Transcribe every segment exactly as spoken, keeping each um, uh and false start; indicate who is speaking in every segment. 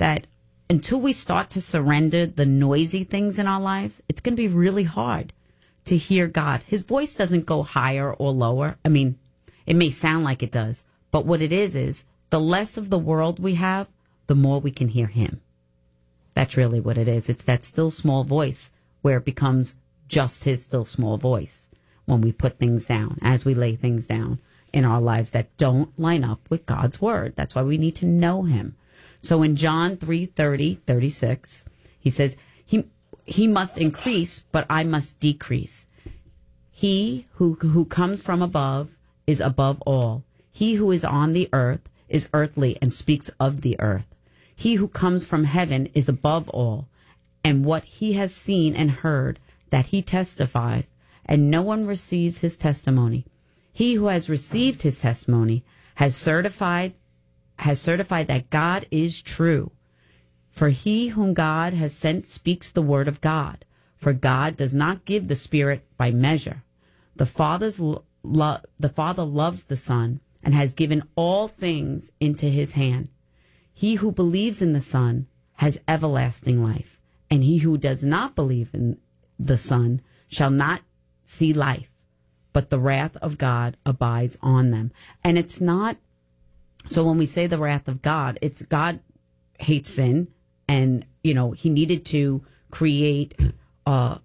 Speaker 1: that until we start to surrender the noisy things in our lives, it's going to be really hard to hear God. His voice doesn't go higher or lower. I mean, it may sound like it does, but what it is is the less of the world we have, the more we can hear him. That's really what it is. It's that still small voice where it becomes just his still small voice when we put things down, as we lay things down in our lives that don't line up with God's word. That's why we need to know him. So in John three thirty, thirty-six, he says, he he must increase, but I must decrease. He who who comes from above is above all. He who is on the earth is earthly and speaks of the earth. He who comes from heaven is above all, and what he has seen and heard, that he testifies, and no one receives his testimony. He who has received his testimony has certified has certified that God is true. For he whom God has sent speaks the word of God. For God does not give the Spirit by measure. The Father's lo- lo- the Father loves the Son and has given all things into his hand. He who believes in the Son has everlasting life, and he who does not believe in the Son shall not see life, but the wrath of God abides on them. And it's not, so when we say the wrath of God, it's God hates sin, and, you know, he needed to create a,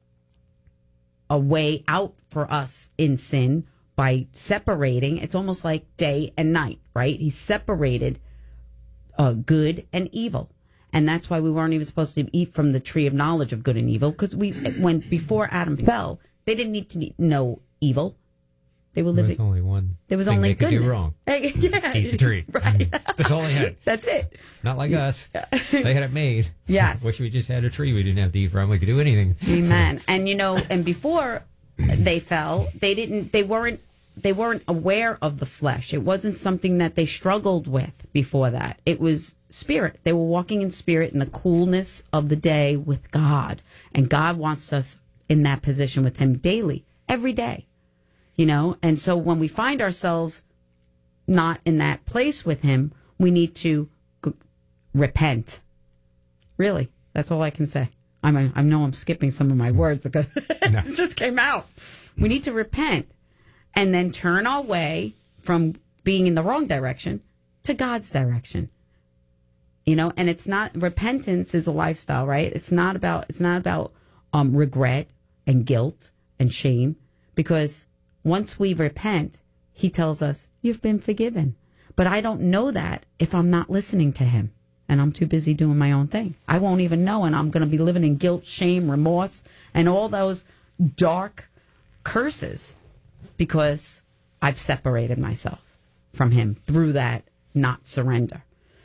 Speaker 1: a way out for us in sin by separating. It's almost like day and night, right? He separated uh, good and evil. And that's why we weren't even supposed to eat from the tree of knowledge of good and evil, because we, when before Adam fell, they didn't need to know evil. They were living.
Speaker 2: There was only one.
Speaker 1: There was
Speaker 2: thing
Speaker 1: only
Speaker 2: they could
Speaker 1: goodness.
Speaker 2: do wrong.
Speaker 1: Yeah,
Speaker 2: eat the tree.
Speaker 1: Right.
Speaker 2: That's all they had.
Speaker 1: That's it.
Speaker 2: Not like us. They had it made.
Speaker 1: Yes.
Speaker 2: Wish we just had a tree we didn't have to eat from. We could do anything.
Speaker 1: Amen. And you know, and before they fell, they didn't. They weren't. They weren't aware of the flesh. It wasn't something that they struggled with before that. It was spirit. They were walking in spirit in the coolness of the day with God. And God wants us in that position with him daily, every day. You know, and so when we find ourselves not in that place with him, we need to g- repent. Really, that's all I can say. I'm a, I know I'm skipping some of my words because
Speaker 2: No.
Speaker 1: it just came out. We need to repent and then turn our way from being in the wrong direction to God's direction. You know, and it's not, repentance is a lifestyle, right? It's not about, it's not about um, regret and guilt and shame, because once we repent, he tells us, you've been forgiven. But I don't know that if I'm not listening to him and I'm too busy doing my own thing. I won't even know, and I'm going to be living in guilt, shame, remorse, and all those dark curses because I've separated myself from him through that not surrender.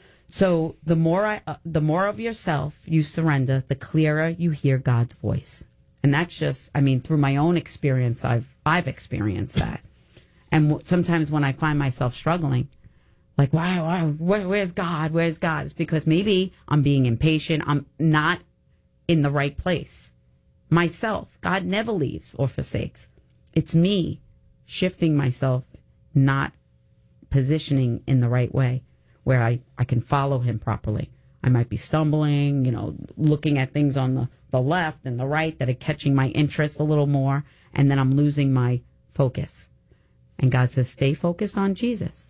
Speaker 1: So the more I, uh, the more of yourself you surrender, the clearer you hear God's voice. And that's just, I mean, through my own experience, I've I've experienced that. And w- sometimes when I find myself struggling, like, why, why, where, where's God? Where's God? It's because maybe I'm being impatient. I'm not in the right place. Myself, God never leaves or forsakes. It's me shifting myself, not positioning in the right way where I, I can follow him properly. I might be stumbling, you know, looking at things on the, the left and the right that are catching my interest a little more, and then I'm losing my focus. And God says, stay focused on Jesus.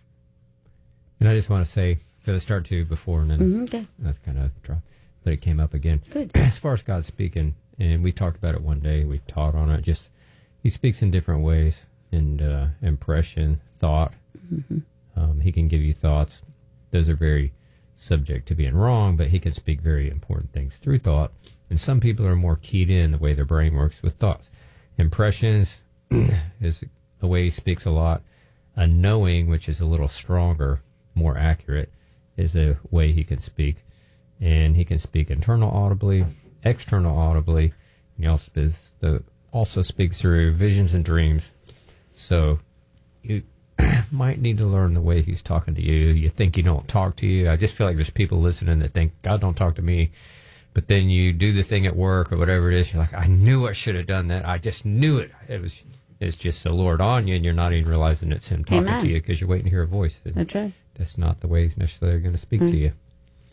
Speaker 2: And I just want to say, because I started to before, and then
Speaker 1: Mm-hmm, okay.
Speaker 2: that's kind of dropped, but it came up again.
Speaker 1: Good.
Speaker 2: As far as God speaking, and we talked about it one day, we taught on it, just he speaks in different ways, and uh, impression, thought.
Speaker 1: Mm-hmm.
Speaker 2: Um, he can give you thoughts. Those are very subject to being wrong, but he can speak very important things through thought. And some people are more keyed in the way their brain works with thoughts. Impressions is the way he speaks a lot. A knowing, which is a little stronger, more accurate, is a way he can speak. And he can speak internal audibly, external audibly. He also, is the, also speaks through visions and dreams. So you might need to learn the way he's talking to you. You think he don't talk to you. I just feel like there's people listening that think, God don't talk to me. But then you do the thing at work or whatever it is. You're like, I knew I should have done that. I just knew it. It was, it's just the Lord on you, and you're not even realizing it's him talking
Speaker 1: Amen.
Speaker 2: to you because you're waiting to hear a voice.
Speaker 1: That's right.
Speaker 2: That's not the way he's necessarily going to speak
Speaker 1: Mm.
Speaker 2: to you.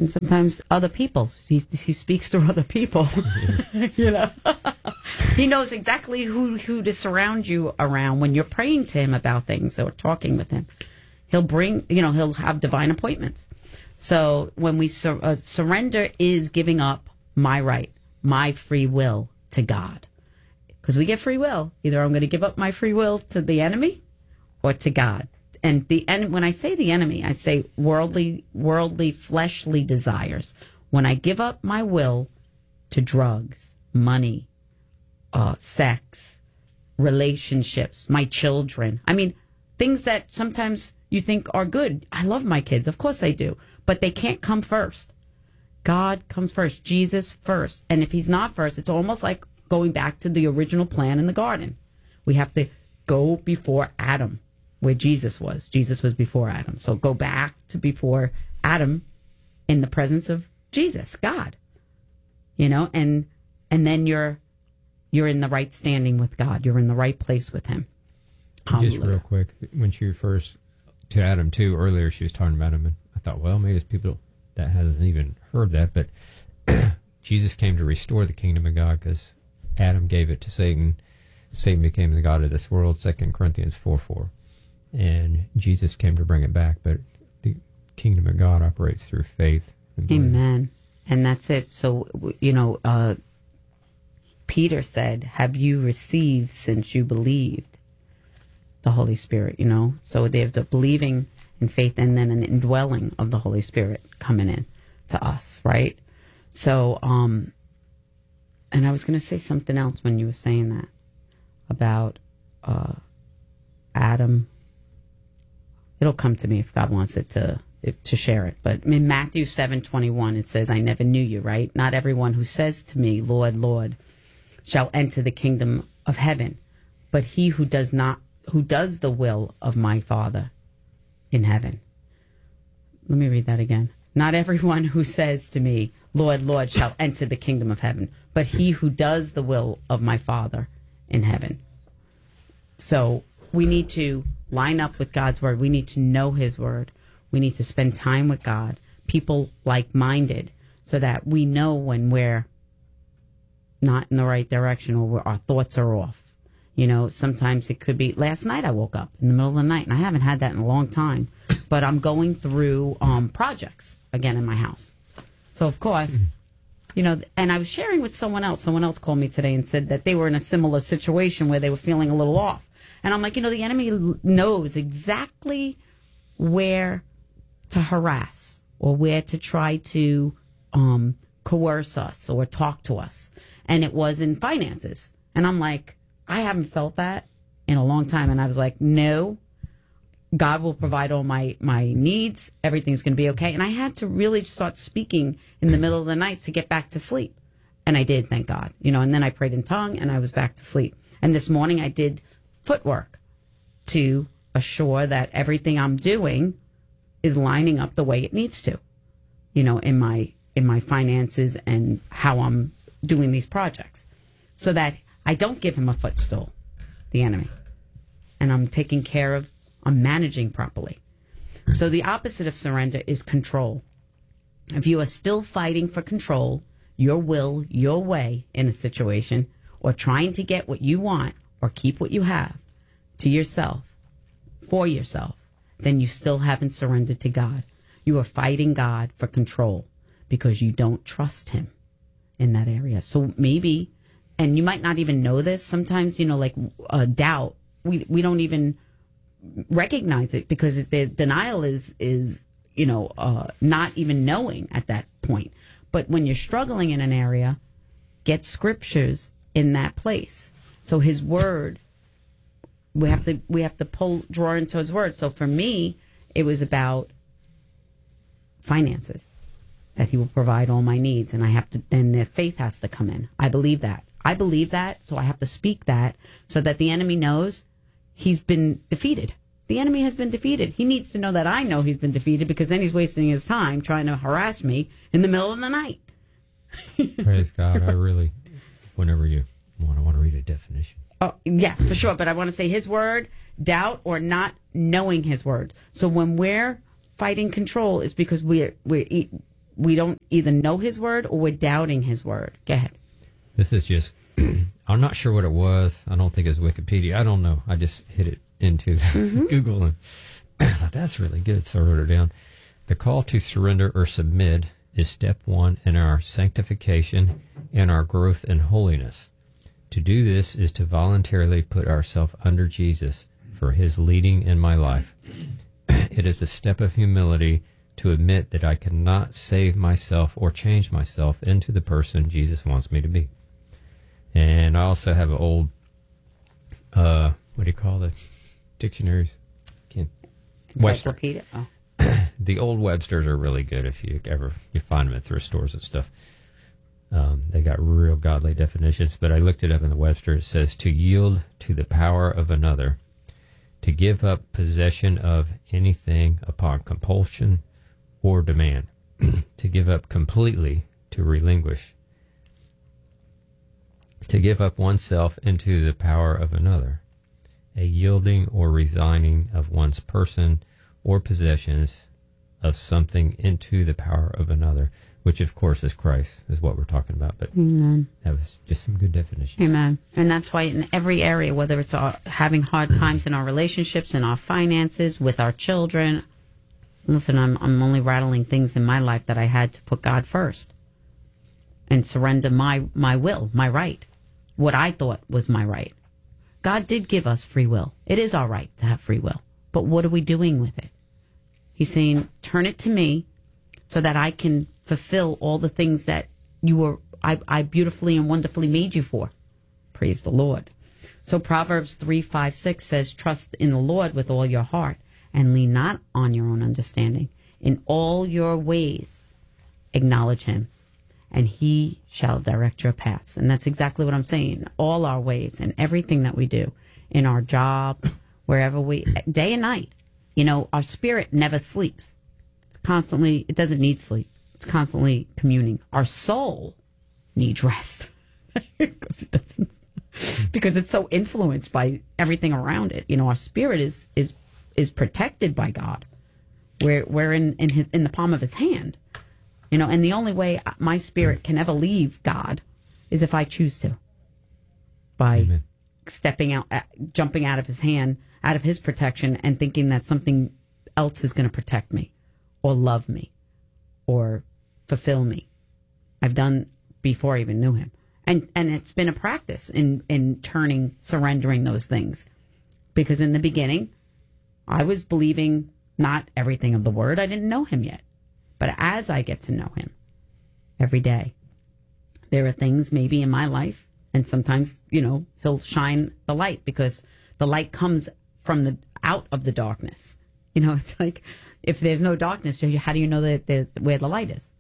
Speaker 1: And sometimes other people. He, he speaks through other people. You know, he knows exactly who, who to surround you around when you're praying to him about things or talking with him. He'll bring, you know, he'll have divine appointments. So when we sur- uh, surrender is giving up my right, my free will to God. Because we get free will. Either I'm going to give up my free will to the enemy or to God. And the and when I say the enemy, I say worldly, worldly, fleshly desires. When I give up my will to drugs, money, uh, sex, relationships, my children. I mean, things that sometimes you think are good. I love my kids. Of course I do. But they can't come first. God comes first. Jesus first. And if he's not first, it's almost like going back to the original plan in the garden. We have to go before Adam, where Jesus was. Jesus was before Adam. So go back to before Adam in the presence of Jesus, God. You know, and and then you're you're in the right standing with God. You're in the right place with him.
Speaker 2: Just real quick, when she refers to Adam too, earlier she was talking about him, and I thought, well, maybe it's people that hasn't even heard that, but Jesus came to restore the kingdom of God because Adam gave it to Satan. Satan became the god of this world, Second Corinthians four four. And Jesus came to bring it back, but the kingdom of God operates through faith. And
Speaker 1: Amen. And that's it. So, you know, uh, Peter said, have you received since you believed the Holy Spirit, you know? So there's a believing in faith and then an indwelling of the Holy Spirit coming in to us, right? So, um, and I was going to say something else when you were saying that about uh, Adam. It'll come to me if God wants it to if, to share it. But in Matthew seven twenty-one, it says, I never knew you, right? Not everyone who says to me, Lord, Lord, shall enter the kingdom of heaven, but he who does not, who does the will of my Father in heaven. Let me read that again. Not everyone who says to me, Lord, Lord, shall enter the kingdom of heaven, but he who does the will of my Father in heaven. So we need to line up with God's word. We need to know his word. We need to spend time with God, people like-minded, so that we know when we're not in the right direction or where our thoughts are off. You know, sometimes it could be, last night I woke up in the middle of the night, and I haven't had that in a long time, but I'm going through um, projects again in my house. So, of course, you know, and I was sharing with someone else. Someone else called me today and said that they were in a similar situation where they were feeling a little off. And I'm like, you know, the enemy knows exactly where to harass or where to try to um, coerce us or talk to us. And it was in finances. And I'm like, I haven't felt that in a long time. And I was like, no, God will provide all my, my needs. Everything's going to be okay. And I had to really start speaking in the middle of the night to get back to sleep. And I did, thank God. You know, and then I prayed in tongue and I was back to sleep. And this morning I did footwork to assure that everything I'm doing is lining up the way it needs to, you know, in my in my finances and how I'm doing these projects, so that I don't give him a footstool, the enemy, and I'm taking care of, I'm managing properly. So the opposite of surrender is control. If you are still fighting for control, your will, your way in a situation, or trying to get what you want or keep what you have to yourself, for yourself, then you still haven't surrendered to God. You are fighting God for control because you don't trust him in that area. So maybe, and you might not even know this, sometimes, you know, like uh, doubt, we we don't even recognize it because the denial is, is you know, uh, not even knowing at that point. But when you're struggling in an area, get scriptures in that place. So his word, we have to we have to pull draw into his word. So for me, it was about finances, that he will provide all my needs, and I have to. Then the faith has to come in. I believe that. I believe that, so I have to speak that so that the enemy knows he's been defeated. The enemy has been defeated. He needs to know that I know he's been defeated, because then he's wasting his time trying to harass me in the middle of the night.
Speaker 2: Praise God. I really, whenever you want, I want to read a definition.
Speaker 1: Oh, yes, for sure. But I want to say his word, doubt or not knowing his word. So when we're fighting control, it's because we're, we're, we don't either know his word or we're doubting his word. Go ahead.
Speaker 2: This is just, I'm not sure what it was. I don't think it's Wikipedia. I don't know. I just hit it into mm-hmm. Google and I thought that's really good. So I wrote it down. The call to surrender or submit is step one in our sanctification and our growth in holiness. To do this is to voluntarily put ourselves under Jesus for his leading in my life. It is a step of humility to admit that I cannot save myself or change myself into the person Jesus wants me to be. And I also have an old, uh, what do you call it? Dictionaries? Can't. Webster.
Speaker 1: Oh.
Speaker 2: The old Websters are really good if you ever you find them at thrift stores and stuff. Um, they got real godly definitions, but I looked it up in the Webster. It says to yield to the power of another, to give up possession of anything upon compulsion or demand, to give up completely, to relinquish, to give up oneself into the power of another, a yielding or resigning of one's person or possessions of something into the power of another, which of course is Christ, is what we're talking about. But
Speaker 1: Amen.
Speaker 2: That was just some good definitions.
Speaker 1: Amen. And that's why in every area, whether it's our, having hard times in our relationships, in our finances, with our children, listen, I'm I'm only rattling things in my life that I had to put God first and surrender my, my will, my right, what I thought was my right. God did give us free will. It is our right to have free will. But what are we doing with it? He's saying, turn it to me so that I can fulfill all the things that you were, I, I beautifully and wonderfully made you for. Praise the Lord. So Proverbs three, five, six says, trust in the Lord with all your heart and lean not on your own understanding. In all your ways, acknowledge him, and he shall direct your paths. And that's exactly what I'm saying. In all our ways and everything that we do, in our job, wherever we, day and night. You know, our spirit never sleeps. It's constantly, it doesn't need sleep. It's constantly communing. Our soul needs rest because it doesn't, because it's so influenced by everything around it. You know, our spirit is is is protected by God. We're we're in in, his, in the palm of his hand. You know, and the only way my spirit can ever leave God is if I choose to. By Amen. stepping out, jumping out of his hand, out of his protection, and thinking that something else is going to protect me or love me or fulfill me. I've done before I even knew him. And and it's been a practice in, in turning, surrendering those things. Because in the beginning, I was believing not everything of the word. I didn't know him yet. But as I get to know him every day, there are things maybe in my life, and sometimes, you know, he'll shine the light because the light comes from the out of the darkness. You know, it's like if there's no darkness, how do you know that the, where the light is?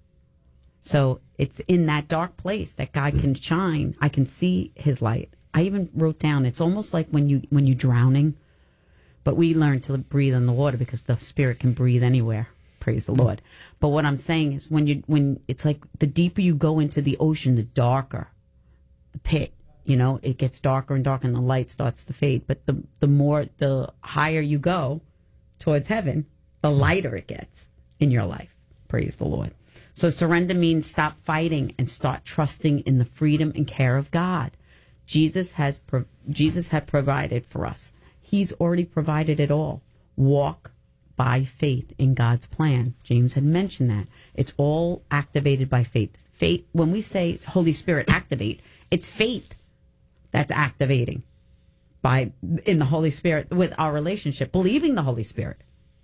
Speaker 1: So it's in that dark place that God can shine. I can see his light. I even wrote down, it's almost like when you when you're drowning, but we learn to breathe in the water because the spirit can breathe anywhere. Praise the Lord. But what I'm saying is when you when it's like the deeper you go into the ocean, the darker the pit. You know, it gets darker and darker and the light starts to fade. But the the more, the higher you go towards heaven, the lighter it gets in your life. Praise the Lord. So surrender means stop fighting and start trusting in the freedom and care of God. Jesus has pro- Jesus had provided for us. He's already provided it all. Walk by faith in God's plan. James had mentioned that. It's all activated by faith. Faith, when we say Holy Spirit activate, it's faith that's activating by in the Holy Spirit with our relationship, believing the Holy Spirit.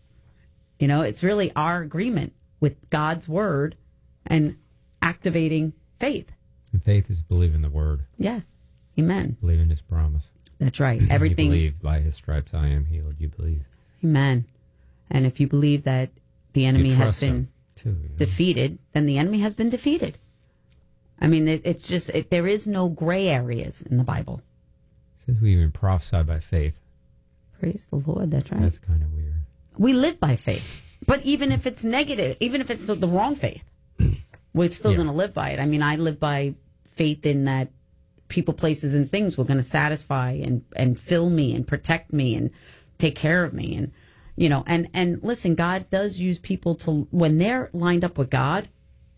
Speaker 1: You know, it's really our agreement with God's word and activating faith.
Speaker 2: And faith is believing the word.
Speaker 1: Yes. Amen.
Speaker 2: Believing his promise.
Speaker 1: That's right. Everything.
Speaker 2: You believe by his stripes I am healed. You believe.
Speaker 1: Amen. And if you believe that the enemy has been
Speaker 2: too, you know?
Speaker 1: defeated, then the enemy has been defeated. I mean, it, it's just, it, there is no gray areas in the Bible.
Speaker 2: It says we even prophesy by faith.
Speaker 1: Praise the Lord. That's right.
Speaker 2: That's kind of weird.
Speaker 1: We live by faith. But even if it's negative, even if it's the, the wrong faith, we're still yeah. going to live by it. I mean, I live by faith in that people, places, and things were going to satisfy and, and fill me and protect me and take care of me. And, you know, and, and listen, God does use people to, when they're lined up with God,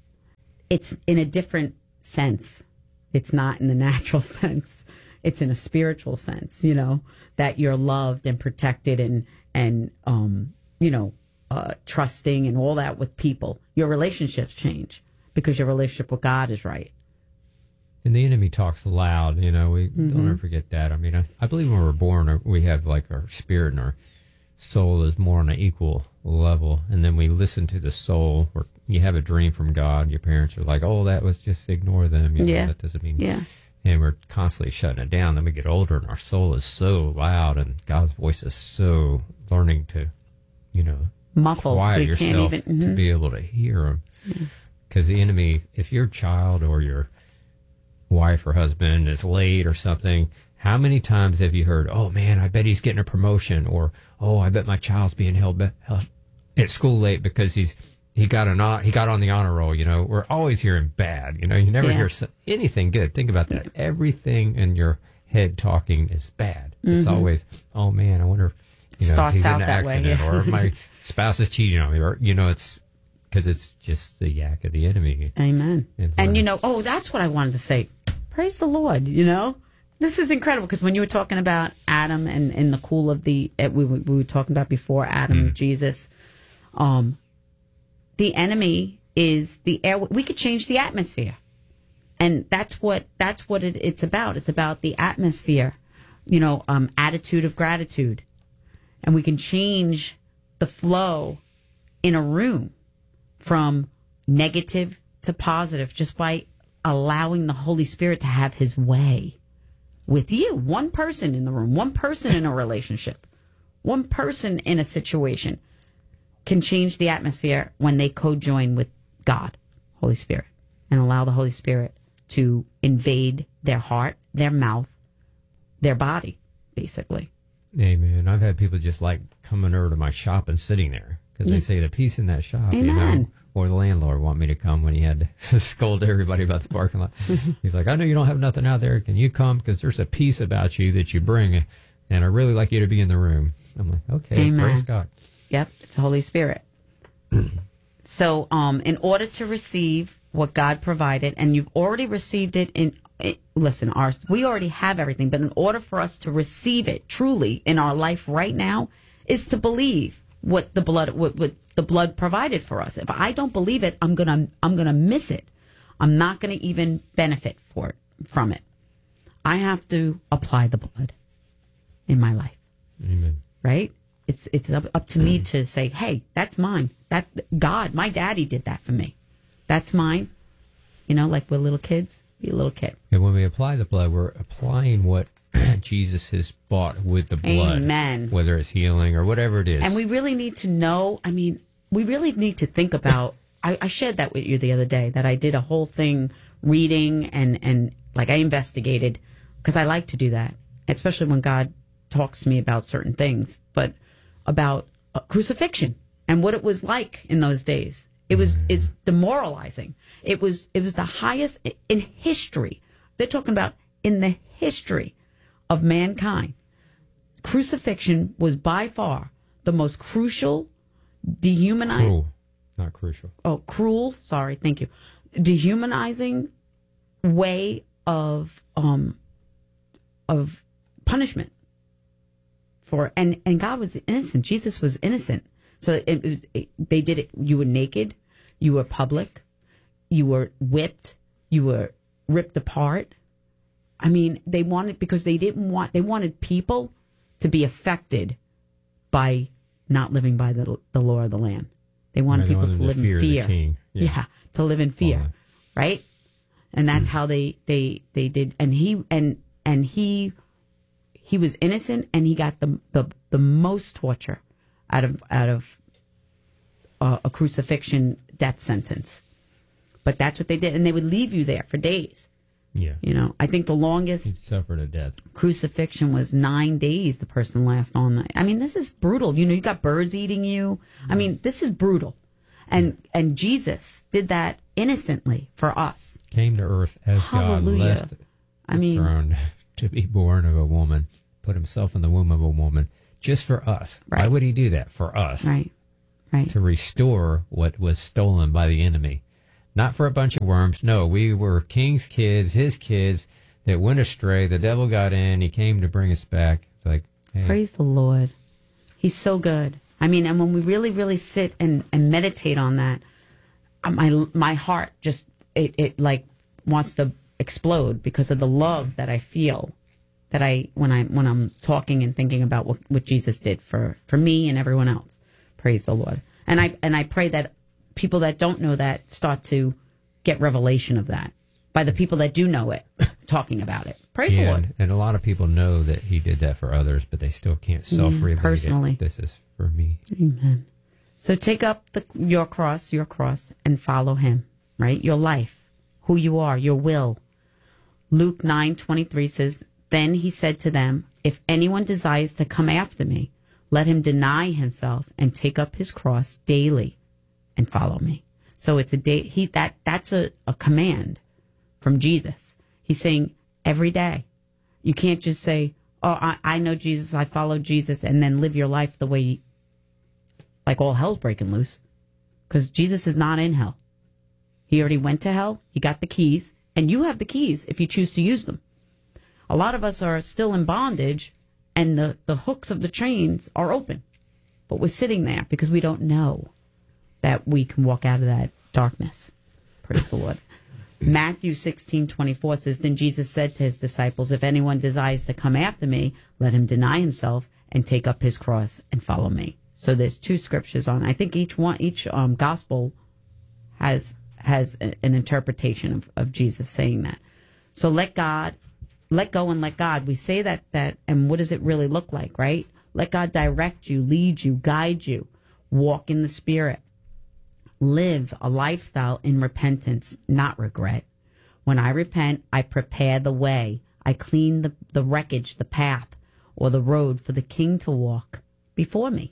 Speaker 1: it's in a different sense. It's not in the natural sense. It's in a spiritual sense, you know, that you're loved and protected and, and um, you know, uh, trusting and all that with people. Your relationships change because your relationship with God is right.
Speaker 2: And the enemy talks loud, you know, we
Speaker 1: Mm-hmm.
Speaker 2: don't ever forget that. I mean, I, I believe when we're born, uh, we have like our spirit and our soul is more on an equal level. And then we listen to the soul, or you have a dream from God. Your parents are like, oh, that was just ignore them. You know,
Speaker 1: Yeah.
Speaker 2: that doesn't mean.
Speaker 1: Yeah.
Speaker 2: And we're constantly shutting it down. Then we get older and our soul is so loud and God's voice is so learning to, you know,
Speaker 1: Muffled.
Speaker 2: quiet
Speaker 1: You can't
Speaker 2: yourself
Speaker 1: even-
Speaker 2: to
Speaker 1: mhm.
Speaker 2: be able to hear him. Because the enemy, if your child or your wife or husband is late or something, how many times have you heard, oh man, I bet he's getting a promotion, or oh, I bet my child's being held, be- held at school late because he's he got an hon- he got on the honor roll. You know, we're always hearing bad. You know, you never
Speaker 1: Yeah.
Speaker 2: hear so- anything good. Think about that. Everything in your head talking is bad. It's always, oh man, I wonder if, you know, if
Speaker 1: Starts
Speaker 2: he's in
Speaker 1: out
Speaker 2: an
Speaker 1: that way,
Speaker 2: accident,
Speaker 1: yeah.
Speaker 2: or my spouse is cheating on me, or you know, it's because it's just the yak of the enemy.
Speaker 1: Amen.
Speaker 2: And
Speaker 1: And
Speaker 2: learn.
Speaker 1: you know, oh, that's what I wanted to say. Praise the Lord, you know? This is incredible because when you were talking about Adam and, and the cool of the, uh, we, we were talking about before Adam, Jesus, um, the enemy is the air. We could change the atmosphere. And that's what, that's what it, it's about. It's about the atmosphere, you know, um, attitude of gratitude. And we can change the flow in a room from negative to positive just by allowing the Holy Spirit to have his way with you. One person in the room, one person in a relationship, one person in a situation can change the atmosphere when they co-join with God, Holy Spirit, and allow the Holy Spirit to invade their heart, their mouth, their body, basically.
Speaker 2: Amen. I've had people just like coming over to my shop and sitting there because they say the peace in that shop, you know.
Speaker 1: Amen.
Speaker 2: Or the landlord want me to come when he had to scold everybody about the parking lot. He's like, I know you don't have nothing out there. Can you come? Because there's a peace about you that you bring, and I really like you to be in the room. I'm like, okay,
Speaker 1: Amen.
Speaker 2: praise God.
Speaker 1: Yep, it's the Holy Spirit. So, um, in order to receive what God provided, and you've already received it in, it, listen, our, we already have everything, but in order for us to receive it truly in our life right now, is to believe what the blood, what, what the blood provided for us. If I don't believe it, I'm gonna, I'm gonna miss it. I'm not gonna even benefit for it, from it. I have to apply the blood in my life.
Speaker 2: Amen.
Speaker 1: Right? It's it's up, up to me to say, hey, that's mine. That God, my daddy did that for me. That's mine. You know, like we're little kids. Be a little kid.
Speaker 2: And when we apply the blood, we're applying what Jesus has bought with the blood.
Speaker 1: Amen.
Speaker 2: Whether it's healing or whatever it is.
Speaker 1: And we really need to know. I mean, we really need to think about. I, I shared that with you the other day. That I did a whole thing reading and and like I investigated because I like to do that, especially when God talks to me about certain things. But about uh, crucifixion and what it was like in those days. It was it's demoralizing. It was it was the highest in history. They're talking about in the history of mankind. Crucifixion was by far the most crucial, dehumanizing,
Speaker 2: Cruel, not crucial.
Speaker 1: oh, cruel, sorry, thank you, dehumanizing way of um of punishment. For and and God was innocent. Jesus was innocent. So it, it was it, they did it. You were naked, you were public, you were whipped, you were ripped apart. I mean, they wanted because they didn't want they wanted people to be affected by not living by the the law of the land. They wanted
Speaker 2: Right, they
Speaker 1: people
Speaker 2: wanted
Speaker 1: to
Speaker 2: to
Speaker 1: live
Speaker 2: fear
Speaker 1: in
Speaker 2: the
Speaker 1: fear.
Speaker 2: king.
Speaker 1: Yeah.
Speaker 2: Yeah.
Speaker 1: to live in fear,
Speaker 2: All right.
Speaker 1: right? And that's how they they they did. And he and and he he was innocent, and he got the the the most torture out of out of uh, a crucifixion death sentence. But that's what they did, and they would leave you there for days.
Speaker 2: Yeah.
Speaker 1: You know, I think the longest
Speaker 2: He suffered a death.
Speaker 1: crucifixion was nine days. The person last on. I mean, this is brutal. You know, you got birds eating you. I mean, this is brutal, and and Jesus did that innocently for us.
Speaker 2: Came to earth as
Speaker 1: Hallelujah.
Speaker 2: God left
Speaker 1: I
Speaker 2: the
Speaker 1: mean,
Speaker 2: throne to be born of a woman, put himself in the womb of a woman, just for us. Why
Speaker 1: Right.
Speaker 2: would he do that? For us.
Speaker 1: right, right.
Speaker 2: To restore what was stolen by the enemy. not for a bunch of worms. No, we were King's kids, his kids that went astray. The devil got in. He came to bring us back. It's like, hey.
Speaker 1: Praise the Lord. He's so good. I mean, and when we really, really sit and, and meditate on that, uh, my my heart just, it, it like wants to explode because of the love that I feel that I when I when I'm talking and thinking about what, what Jesus did for, for me and everyone else. Praise the Lord. And I and I pray that people that don't know that start to get revelation of that by the people that do know it talking about it. Praise
Speaker 2: and,
Speaker 1: the Lord.
Speaker 2: And a lot of people know that he did that for others, but they still can't self-relate
Speaker 1: mm, personally.
Speaker 2: it. This is for me.
Speaker 1: Amen. So take up the, your cross, your cross, and follow him, right? Your life, who you are, your will. Luke nine twenty-three says, then he said to them, if anyone desires to come after me, let him deny himself and take up his cross daily and follow me. So it's a day, he, that, that's a, a command from Jesus. He's saying every day. You can't just say, oh, I, I know Jesus, I follow Jesus, and then live your life the way, you, like all hell's breaking loose. Because Jesus is not in hell. He already went to hell. He got the keys. And you have the keys if you choose to use them. A lot of us are still in bondage, and the, the hooks of the chains are open. But we're sitting there because we don't know that we can walk out of that darkness. Praise the Lord. Matthew sixteen twenty-four says, then Jesus said to his disciples, if anyone desires to come after me, let him deny himself and take up his cross and follow me. So there's two scriptures on. I think each one, each um, gospel has has a, an interpretation of, of Jesus saying that. So let God, let go and let God. We say that, that, and what does it really look like, right? Let God direct you, lead you, guide you, walk in the Spirit. Live a lifestyle in repentance, not regret. When I repent, I prepare the way. I clean the, the wreckage, the path, or the road for the King to walk before me.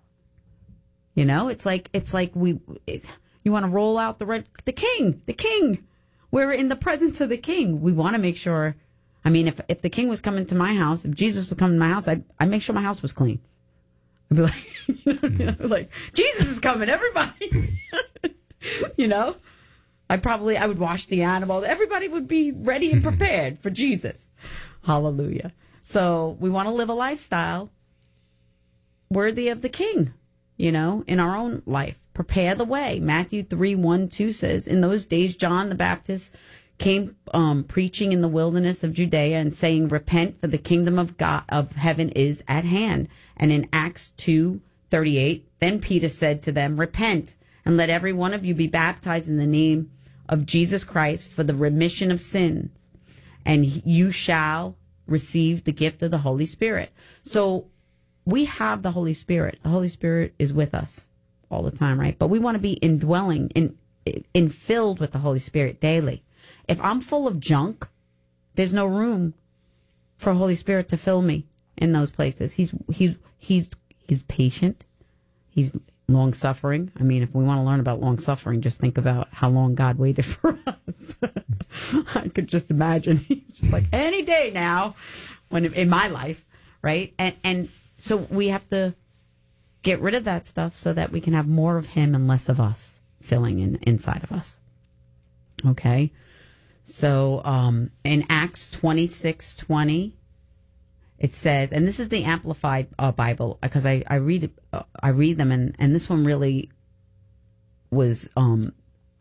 Speaker 1: You know, it's like, it's like we, it, you want to roll out the red, the King, the King. We're in the presence of the King. We want to make sure, I mean, if, if the King was coming to my house, if Jesus would come to my house, I'd, I'd make sure my house was clean. I'd be like, you know, you know, like, Jesus is coming, everybody. You know, I probably, I would wash the animal. Everybody would be ready and prepared for Jesus. Hallelujah. So we want to live a lifestyle worthy of the King, you know, in our own life. Prepare the way. Matthew three, one, two says, in those days, John the Baptist came um, preaching in the wilderness of Judea and saying, repent, for the kingdom of God of heaven is at hand. And in Acts two thirty-eight, then Peter said to them, repent, and let every one of you be baptized in the name of Jesus Christ for the remission of sins, and you shall receive the gift of the Holy Spirit. So we have the Holy Spirit. The Holy Spirit is with us all the time, right? But we want to be indwelling, in, in filled with the Holy Spirit daily. If I'm full of junk, there's no room for Holy Spirit to fill me in those places. He's he's he's he's patient. He's long suffering. I mean, if we want to learn about long suffering, just think about how long God waited for us. I could just imagine. He's just like any day now, when in my life, right? And and so we have to get rid of that stuff so that we can have more of Him and less of us filling in inside of us. Okay. So um, in Acts twenty-six twenty, it says, and this is the Amplified uh, Bible, because I, I read it, uh, I read them, and, and this one really was um,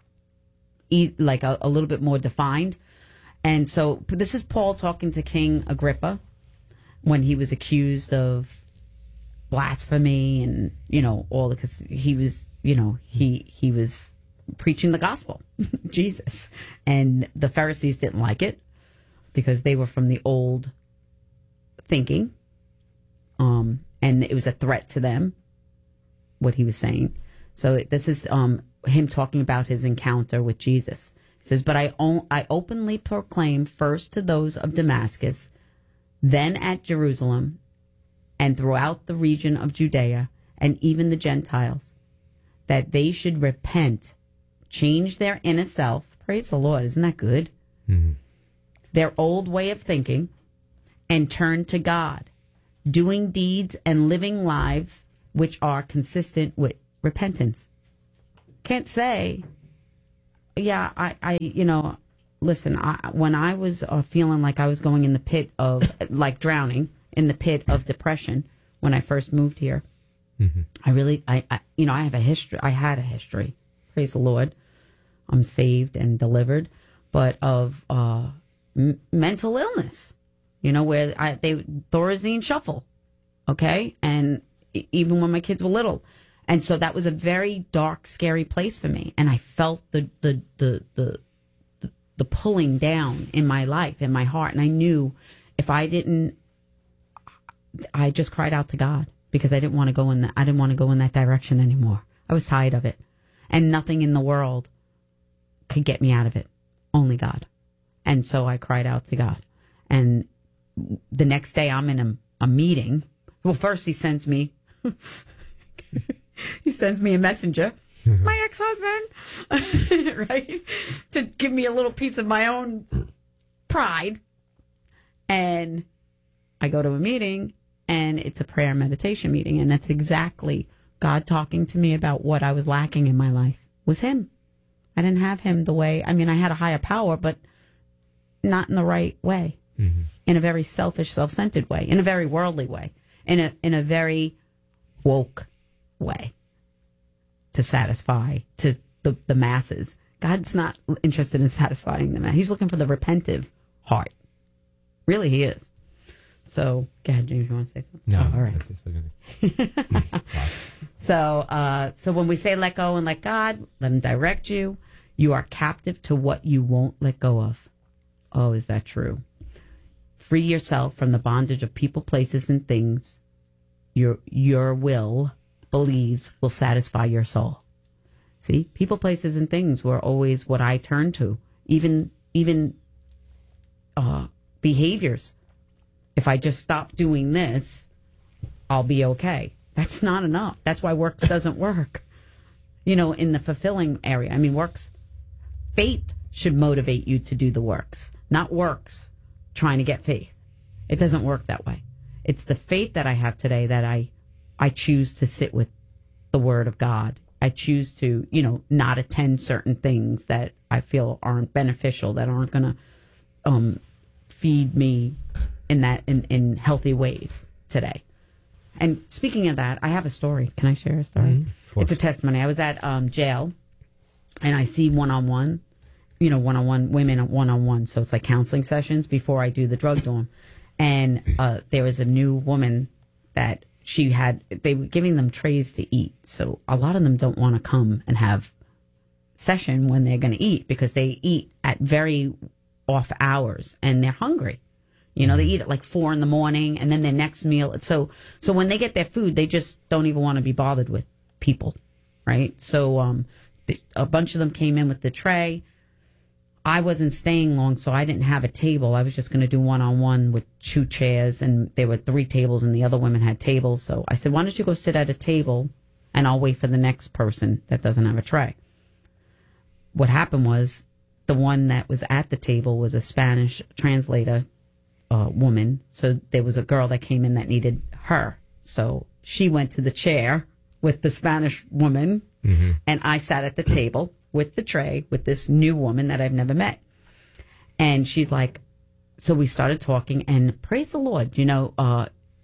Speaker 1: e- like a, a little bit more defined. And so this is Paul talking to King Agrippa when he was accused of blasphemy and, you know, all, because he was, you know, he he was preaching the gospel, Jesus. And the Pharisees didn't like it because they were from the old thinking. Um, and it was a threat to them, what he was saying. So this is um, him talking about his encounter with Jesus. He says, but I, o- I openly proclaim first to those of Damascus, then at Jerusalem, and throughout the region of Judea, and even the Gentiles, that they should repent, change their inner self. Praise the Lord. Isn't that good? Mm-hmm. Their old way of thinking, and turn to God, doing deeds and living lives which are consistent with repentance. Can't say, yeah, I, I, you know, listen, I, when I was uh, feeling like I was going in the pit of, like drowning in the pit of depression when I first moved here, mm-hmm. I really, I, I, you know, I have a history, I had a history, praise the Lord. I'm saved and delivered, but of uh, m- mental illness, you know, where I, they, Thorazine shuffle, okay? And e- even when my kids were little. And so that was a very dark, scary place for me. And I felt the, the, the, the, the, the pulling down in my life, in my heart. And I knew if I didn't, I just cried out to God because I didn't want to go in that, I didn't want to go in that direction anymore. I was tired of it. And nothing in the world could get me out of it. Only God. And so I cried out to God. And the next day I'm in a, a meeting. Well, first he sends me, he sends me a messenger, my ex-husband, right? To give me a little piece of my own pride. And I go to a meeting and it's a prayer meditation meeting. And that's exactly God talking to me about what I was lacking in my life was him. I didn't have him the way, I mean, I had a higher power, but not in the right way, mm-hmm. in a very selfish, self-centered way, in a very worldly way, in a in a very woke way to satisfy to the, the masses. God's not interested in satisfying the masses. He's looking for the repentive heart. Really, he is. So, go ahead, James, you want to say something?
Speaker 2: No,
Speaker 1: oh, all right. So, uh, so when we say let go and let God, let him direct you, you are captive to what you won't let go of. Oh, is that true? Free yourself from the bondage of people, places, and things your your will believes will satisfy your soul. See, people, places, and things were always what I turned to. Even even uh, behaviors. If I just stop doing this, I'll be okay. That's not enough. That's why works doesn't work. You know, in the fulfilling area. I mean, works, faith should motivate you to do the works, not works trying to get faith. It doesn't work that way. It's the faith that I have today that I, I choose to sit with the Word of God. I choose to, you know, not attend certain things that I feel aren't beneficial, that aren't going to um, feed me in that in, in healthy ways today. And speaking of that, I have a story. Can I share a story? Mm-hmm. It's a testimony. I was at um, jail, and I see one-on-one, you know, one-on-one, women one-on-one. So it's like counseling sessions before I do the drug dorm. And uh, there was a new woman that she had, they were giving them trays to eat. So a lot of them don't want to come and have session when they're going to eat because they eat at very off hours and they're hungry. You know, they eat at like four in the morning and then their next meal. So, so when they get their food, they just don't even want to be bothered with people, right? So, um, the, a bunch of them came in with the tray. I wasn't staying long, so I didn't have a table. I was just going to do one-on-one with two chairs, and there were three tables, and the other women had tables. So I said, why don't you go sit at a table, and I'll wait for the next person that doesn't have a tray. What happened was the one that was at the table was a Spanish translator uh, woman. So there was a girl that came in that needed her. So she went to the chair with the Spanish woman, mm-hmm. and I sat at the table with the tray with this new woman that I've never met. And she's like, so we started talking, and praise the Lord, you know, uh,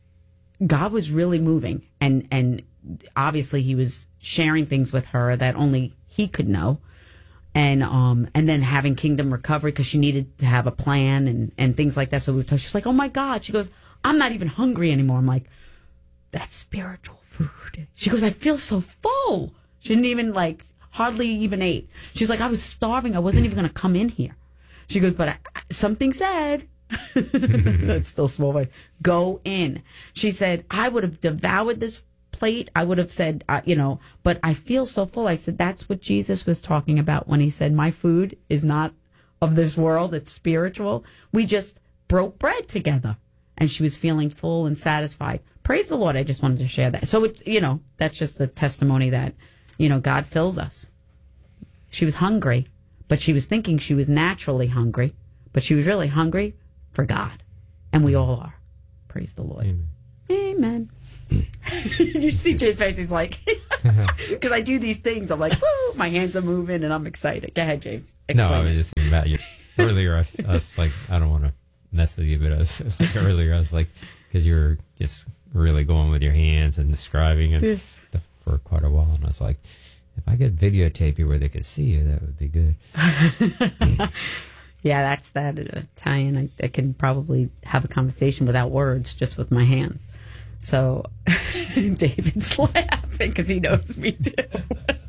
Speaker 1: God was really moving. And, and obviously he was sharing things with her that only he could know. And, um, and then having Kingdom Recovery because she needed to have a plan and, and things like that. So we were talking, she's like, oh my God. She goes, I'm not even hungry anymore. I'm like, that's spiritual food. She goes, I feel so full. She didn't even like, hardly even ate. She's like, I was starving. I wasn't even going to come in here. She goes, but I, something said, that's still small voice, go in. She said, I would have devoured this plate. I would have said, uh, you know, but I feel so full. I said, that's what Jesus was talking about when he said, my food is not of this world. It's spiritual. We just broke bread together. And she was feeling full and satisfied. Praise the Lord. I just wanted to share that. So, it, you know, that's just a testimony that, you know, God fills us. She was hungry, but she was thinking she was naturally hungry, but she was really hungry for God. And we all are. Praise the Lord. Amen. Amen. You see Jay's face, he's like, Because I do these things. I'm like, woo, my hands are moving and I'm excited. Go ahead, James. Explain
Speaker 2: No, I was
Speaker 1: it.
Speaker 2: just thinking about you. Earlier, I, I was like, I don't want to mess with you, but I was, like, earlier I was like, because you were just really going with your hands and describing it for quite a while. And I was like, if I could videotape you where they could see you, that would be good.
Speaker 1: Yeah, that's that uh, Italian. I, I can probably have a conversation without words, just with my hands. So David's laughing because he knows me too.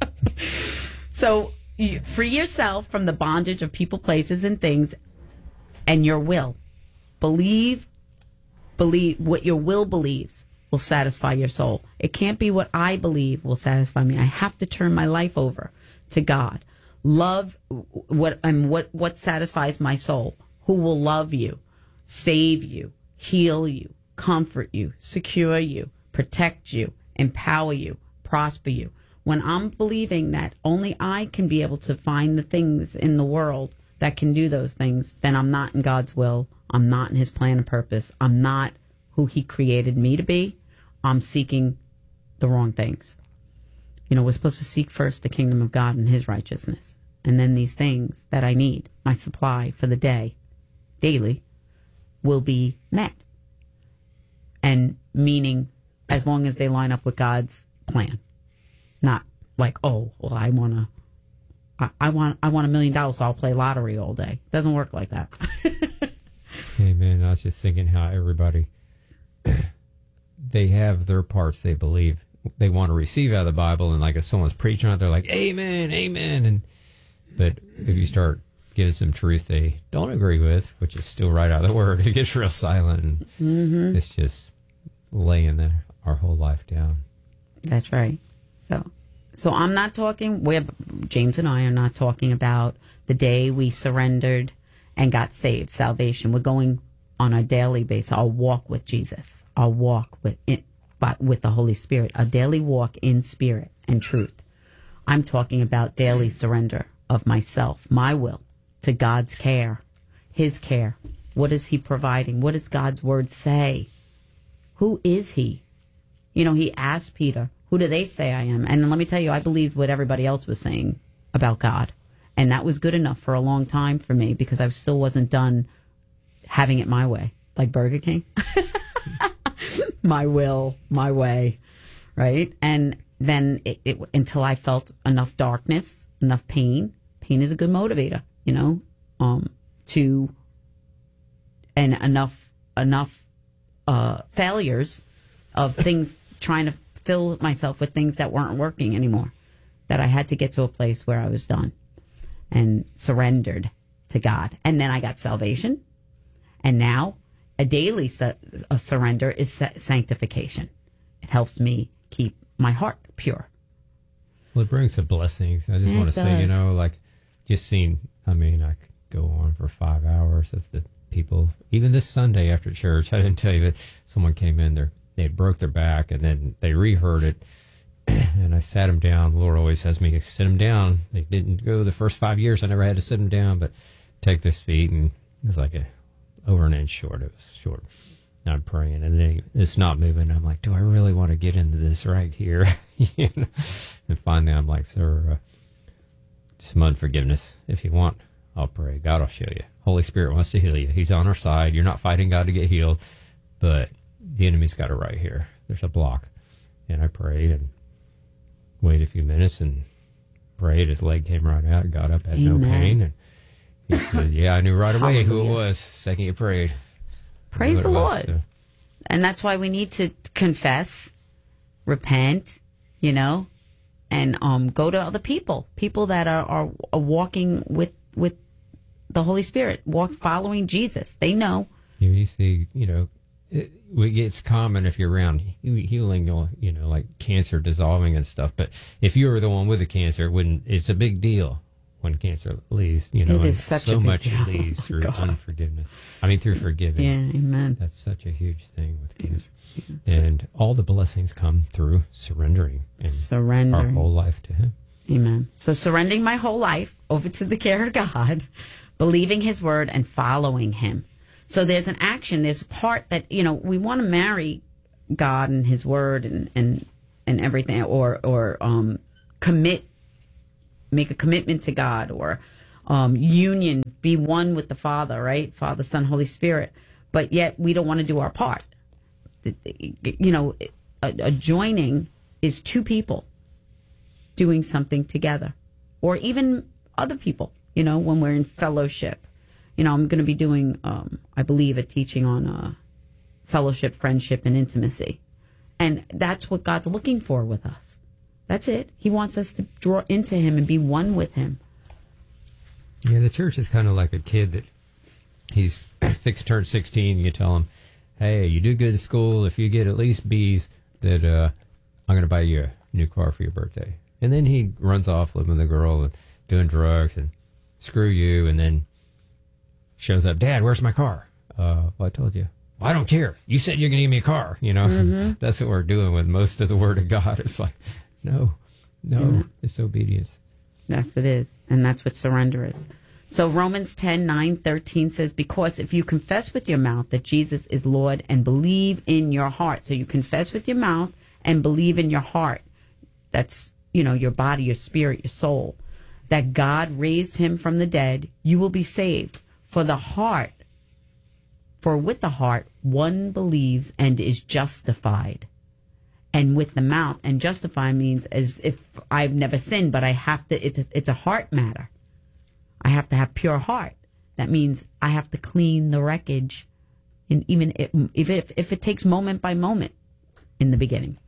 Speaker 1: So you free yourself from the bondage of people, places, and things, and your will. Believe, believe what your will believes will satisfy your soul. It can't be what I believe will satisfy me. I have to turn my life over to God. Love what and what what satisfies my soul. Who will love you, save you, heal you, comfort you, secure you, protect you, empower you, prosper you. When I'm believing that only I can be able to find the things in the world that can do those things, then I'm not in God's will. I'm not in his plan and purpose. I'm not who he created me to be. I'm seeking the wrong things. You know, we're supposed to seek first the kingdom of God and his righteousness. And then these things that I need, my supply for the day, daily, will be met. And meaning, as long as they line up with God's plan. Not like, oh, well, I want to, I, I want, I want a million dollars, so I'll play lottery all day. It doesn't work like that.
Speaker 2: Hey, man, I was just thinking how everybody, they have their parts they believe they want to receive out of the Bible, and like if someone's preaching it, they're like, amen, amen. And but if you start giving some truth they don't agree with, which is still right out of the word, it gets real silent, and mm-hmm. it's just laying the, our whole life down.
Speaker 1: That's right. So, so I'm not talking. We're James and I are not talking about the day we surrendered and got saved, salvation. We're going on a daily basis. I'll walk with Jesus. I'll walk with it. But with the Holy Spirit, a daily walk in spirit and truth. I'm talking about daily surrender of myself, my will, to God's care, his care. What is he providing? What does God's word say? Who is he? You know, he asked Peter, who do they say I am? And let me tell you, I believed what everybody else was saying about God. And that was good enough for a long time for me because I still wasn't done having it my way, like Burger King. My will, my way, right? And then it, it, until I felt enough darkness, enough pain. Pain is a good motivator, you know, um, to, and enough, enough uh, failures of things, trying to fill myself with things that weren't working anymore, that I had to get to a place where I was done and surrendered to God. And then I got salvation. And now a daily su- a surrender is sa- sanctification. It helps me keep my heart pure.
Speaker 2: Well, it brings some blessings. I just
Speaker 1: It
Speaker 2: want to say, you
Speaker 1: does.
Speaker 2: know, like just seeing, I mean, I could go on for five hours of the people, even this Sunday after church, I didn't tell you that someone came in there, they had broke their back and then they reheard it. And I sat them down. The Lord always has me sit them down. They didn't go the first five years. I never had to sit them down, but take their feet, and it was like a over an inch short. It was short. And I'm praying, and then it's not moving. I'm like, do I really want to get into this right here? You know? And finally, I'm like, sir, uh, some unforgiveness. If you want, I'll pray. God will show you. Holy Spirit wants to heal you. He's on our side. You're not fighting God to get healed, but the enemy's got it right here. There's a block. And I prayed and waited a few minutes and prayed. His leg came right out. Got up, had
Speaker 1: Amen.
Speaker 2: no pain. And he said, yeah, I knew right away who it
Speaker 1: Hallelujah.
Speaker 2: was. Second you prayed. I
Speaker 1: Praise
Speaker 2: knew
Speaker 1: the
Speaker 2: what it was,
Speaker 1: Lord.
Speaker 2: so.
Speaker 1: And that's why we need to confess, repent, you know, and um, go to other people, people that are, are, are walking with with the Holy Spirit, walk following Jesus. They know.
Speaker 2: You, you see, you know, it, it's common if you're around he- healing, you know, like cancer dissolving and stuff. But if you were the one with the cancer, it wouldn't, it's a big deal when cancer leaves, you know,
Speaker 1: It
Speaker 2: and
Speaker 1: is such a
Speaker 2: so
Speaker 1: big
Speaker 2: much
Speaker 1: deal.
Speaker 2: leaves
Speaker 1: Oh,
Speaker 2: through
Speaker 1: God.
Speaker 2: unforgiveness. I mean, through forgiving.
Speaker 1: Yeah, amen.
Speaker 2: That's such a huge thing with cancer. And all the blessings come through surrendering and our
Speaker 1: Surrendering.
Speaker 2: whole life to Him.
Speaker 1: Amen. So surrendering my whole life over to the care of God, believing his word and following him. So there's an action, there's a part that, you know, we want to marry God and his word and, and and everything, or or um, commit, make a commitment to God, or um, union, be one with the Father, right? Father, Son, Holy Spirit. But yet we don't want to do our part. You know, a, a joining is two people doing something together, or even other people, you know, when we're in fellowship. You know, I'm going to be doing, um, I believe, a teaching on uh, fellowship, friendship, and intimacy. And that's what God's looking for with us. That's it. He wants us to draw into him and be one with him.
Speaker 2: Yeah, the church is kind of like a kid that he's fixed turn sixteen. You tell him, hey, you do good at school. If you get at least B's, that uh, I'm going to buy you a new car for your birthday. And then he runs off living with a girl and doing drugs and screw you, and then shows up, Dad, where's my car? Uh, well, I told you. Well, I don't care. You said you're going to give me a car. You know, mm-hmm. That's what we're doing with most of the Word of God. It's like, no, no, mm-hmm. It's obedience.
Speaker 1: Yes, it is. And that's what surrender is. So Romans ten, nine, thirteen says, because if you confess with your mouth that Jesus is Lord and believe in your heart. So you confess with your mouth and believe in your heart. That's, you know, your body, your spirit, your soul. That God raised him from the dead, you will be saved. For the heart, for with the heart, one believes and is justified. And with the mouth, and justify means as if I've never sinned, but I have to, it's a, it's a heart matter. I have to have pure heart. That means I have to clean the wreckage, and even if, if, it, if it takes moment by moment in the beginning.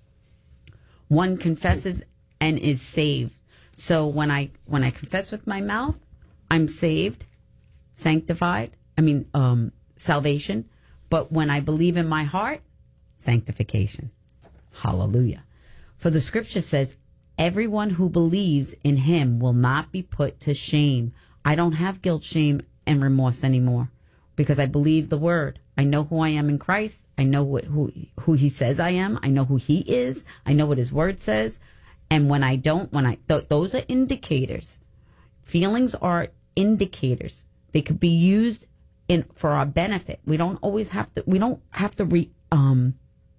Speaker 1: One confesses and is saved. So when I when I confess with my mouth, I'm saved, sanctified, I mean, um, salvation. But when I believe in my heart, sanctification. Hallelujah. For the scripture says, everyone who believes in him will not be put to shame. I don't have guilt, shame, and remorse anymore because I believe the word. I know who I am in Christ. I know what, who, who he says I am. I know who he is. I know what his word says. And when I don't, when I, th- those are indicators. Feelings are indicators. They could be used in, for our benefit. We don't always have to, we don't have to re, um,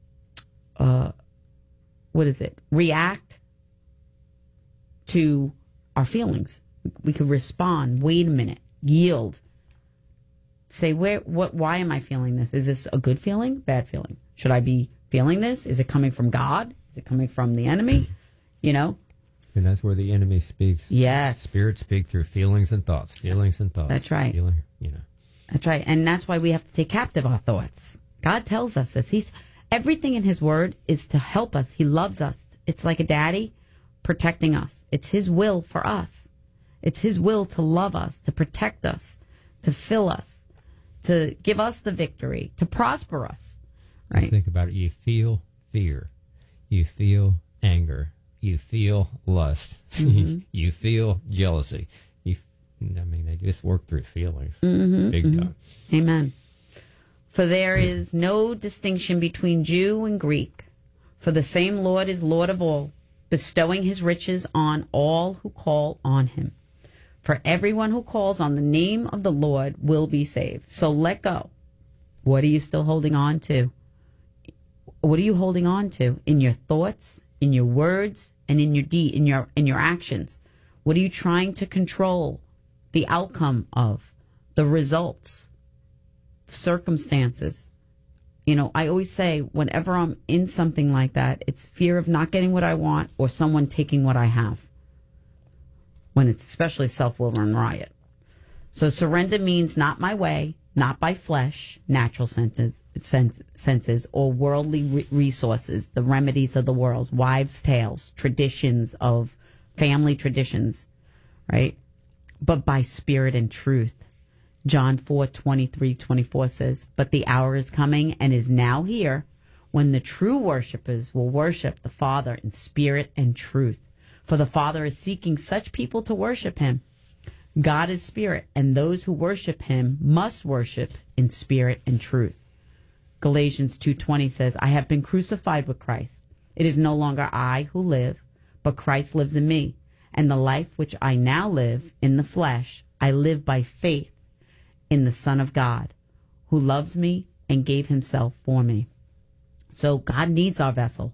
Speaker 1: uh, what is it? React to our feelings. We could respond. Wait a minute. Yield. Say, where, what, why am I feeling this? Is this a good feeling? Bad feeling? Should I be feeling this? Is it coming from God? Is it coming from the enemy? You know?
Speaker 2: And that's where the enemy speaks.
Speaker 1: Yes.
Speaker 2: Spirits speak through feelings and thoughts. Feelings and thoughts.
Speaker 1: That's right.
Speaker 2: Feeling, you know.
Speaker 1: That's right. And that's why we have to take captive our thoughts. God tells us this. He's, everything in his word is to help us. He loves us. It's like a daddy protecting us. It's his will for us. It's his will to love us, to protect us, to fill us, to give us the victory, to prosper us. Right?
Speaker 2: Just think about it. You feel fear. You feel anger. You feel lust. Mm-hmm. You feel jealousy. You, I mean, they just work through feelings.
Speaker 1: Mm-hmm,
Speaker 2: big
Speaker 1: mm-hmm.
Speaker 2: time.
Speaker 1: Amen. For there is no distinction between Jew and Greek. For the same Lord is Lord of all, bestowing his riches on all who call on him. For everyone who calls on the name of the Lord will be saved. So let go. What are you still holding on to? What are you holding on to in your thoughts, in your words, and in your deed, in your in your actions? What are you trying to control the outcome of, the results, circumstances? You know, I always say whenever I'm in something like that, it's fear of not getting what I want or someone taking what I have. When it's especially self-will and riot. So surrender means not my way, not by flesh, natural senses, sense, senses or worldly re- resources, the remedies of the world, wives' tales, traditions of family traditions, right? But by spirit and truth. John four, twenty-three, twenty-four says, but the hour is coming and is now here when the true worshipers will worship the Father in spirit and truth. For the Father is seeking such people to worship him. God is spirit, and those who worship him must worship in spirit and truth. Galatians two twenty says, I have been crucified with Christ. It is no longer I who live, but Christ lives in me. And the life which I now live in the flesh, I live by faith in the Son of God, who loves me and gave himself for me. So God needs our vessel.